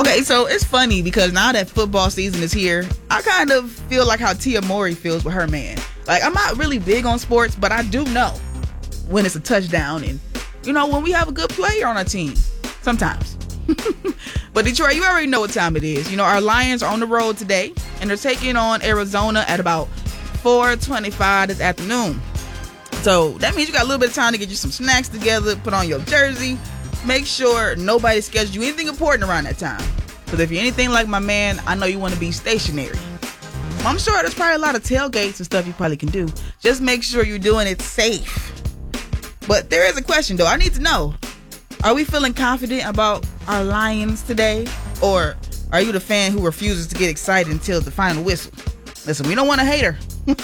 Okay, so it's funny because now that football season is here, I kind of feel like how Tia Mowry feels with her man. Like, I'm not really big on sports, but I do know when it's a touchdown and, when we have a good player on our team. Sometimes. But Detroit, you already know what time it is. Our Lions are on the road today, and they're taking on Arizona at about 4:25 this afternoon. So that means you got a little bit of time to get you some snacks together, put on your jersey. Make sure nobody schedules you anything important around that time. Because if you're anything like my man, I know you want to be stationary. I'm sure there's probably a lot of tailgates and stuff you probably can do. Just make sure you're doing it safe. But there is a question, though. I need to know. Are we feeling confident about our Lions today? Or are you the fan who refuses to get excited until the final whistle? Listen, we don't want a hater.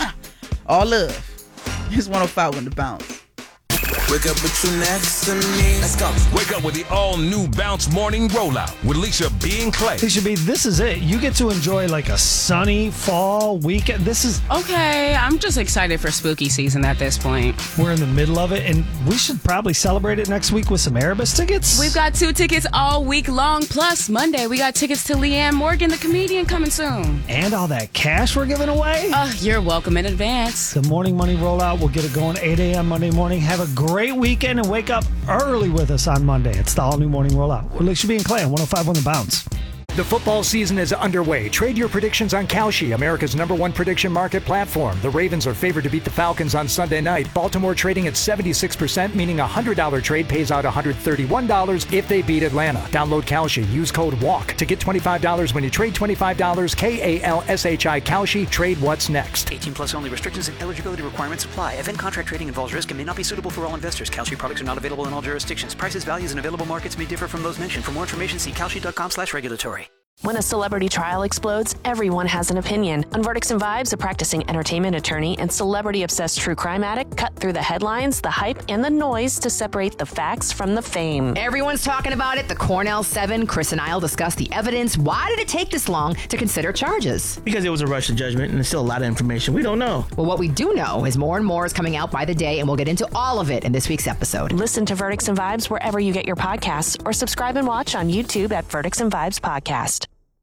All love. It's 105 on the bounce. Wake up with you next to me. Let's go. Wake up with the all-new Bounce Morning Rollout with Leisha B. and Clay. Leisha B, this is it. You get to enjoy like a sunny fall weekend. This is... Okay, I'm just excited for spooky season at this point. We're in the middle of it, and we should probably celebrate it next week with some Erebus tickets. We've got 2 tickets all week long, plus Monday we got tickets to Leanne Morgan, the comedian, coming soon. And all that cash we're giving away. You're welcome in advance. The Morning Money Rollout. We'll get it going 8 a.m. Monday morning. Have a great weekend and wake up early with us on Monday. It's the all-new Morning Rollout. With Leisha B. and Clay on 105 on the bounce. The football season is underway. Trade your predictions on Kalshi, America's #1 prediction market platform. The Ravens are favored to beat the Falcons on Sunday night. Baltimore trading at 76%, meaning a $100 trade pays out $131 if they beat Atlanta. Download Kalshi. Use code WALK to get $25 when you trade $25. KALSHI Kalshi. Trade what's next. 18 plus only. Restrictions and eligibility requirements apply. Event contract trading involves risk and may not be suitable for all investors. Kalshi products are not available in all jurisdictions. Prices, values, and available markets may differ from those mentioned. For more information, see kalshi.com/regulatory. When a celebrity trial explodes, everyone has an opinion. On Verdicts and Vibes, a practicing entertainment attorney and celebrity-obsessed true crime addict cut through the headlines, the hype, and the noise to separate the facts from the fame. Everyone's talking about it. The Cornell 7, Chris and I'll discuss the evidence. Why did it take this long to consider charges? Because it was a rush to judgment, and there's still a lot of information we don't know. Well, what we do know is more and more is coming out by the day, and we'll get into all of it in this week's episode. Listen to Verdicts and Vibes wherever you get your podcasts, or subscribe and watch on YouTube at Verdicts and Vibes Podcast.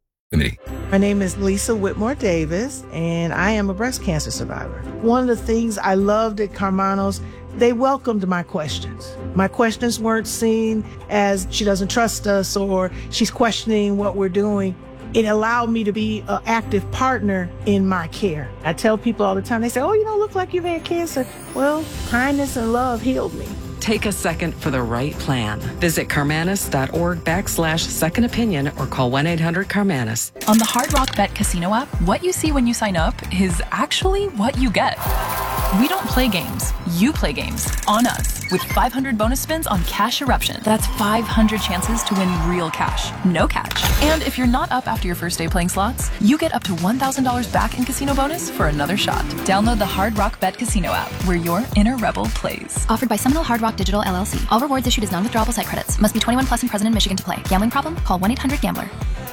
My name is Lisa Whitmore Davis, and I am a breast cancer survivor. One of the things I loved at Karmanos, they welcomed my questions. My questions weren't seen as she doesn't trust us or she's questioning what we're doing. It allowed me to be an active partner in my care. I tell people all the time, they say, oh, you don't look like you've had cancer. Well, kindness and love healed me. Take a second for the right plan. Visit Karmanos.org/second opinion or call 1-800-KARMANUS. On the Hard Rock Bet Casino app, what you see when you sign up is actually what you get. We don't play games. You play games on us with 500 bonus spins on Cash Eruption. That's 500 chances to win real cash, no catch. And if you're not up after your first day playing slots, you get up to $1,000 back in casino bonus for another shot. Download the Hard Rock Bet Casino app where your inner rebel plays. Offered by Seminole Hard Rock Digital LLC. All rewards issued as non-withdrawable site credits. Must be 21 plus and present in Michigan to play. Gambling problem? Call 1-800-GAMBLER.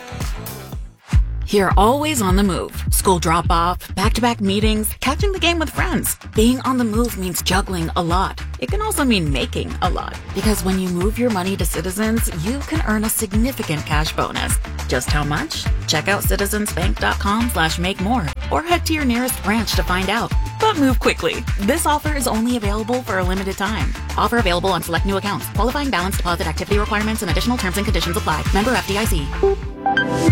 You're always on the move. School drop-off, back-to-back meetings, catching the game with friends. Being on the move means juggling a lot. It can also mean making a lot. Because when you move your money to Citizens, you can earn a significant cash bonus. Just how much? Check out citizensbank.com/make-more or head to your nearest branch to find out. But move quickly. This offer is only available for a limited time. Offer available on select new accounts. Qualifying balance deposit activity requirements and additional terms and conditions apply. Member FDIC.